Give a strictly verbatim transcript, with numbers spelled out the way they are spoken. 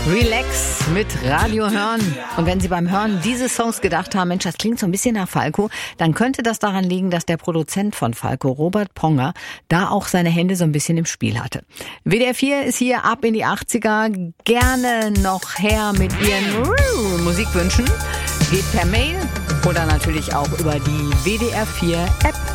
Relax mit Radio Hören. Und wenn Sie beim Hören dieses Songs gedacht haben, Mensch, das klingt so ein bisschen nach Falco, dann könnte das daran liegen, dass der Produzent von Falco, Robert Ponger, da auch seine Hände so ein bisschen im Spiel hatte. W D R vier ist hier ab in die achtziger. Gerne noch her mit Ihren Musikwünschen. Geht per Mail oder natürlich auch über die W D R vier App.